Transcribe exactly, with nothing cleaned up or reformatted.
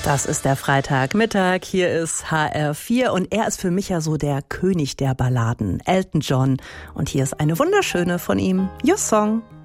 Das ist der Freitagmittag, hier ist H R vier und er ist für mich ja so der König der Balladen, Elton John. Und hier ist eine wunderschöne von ihm, Your Song.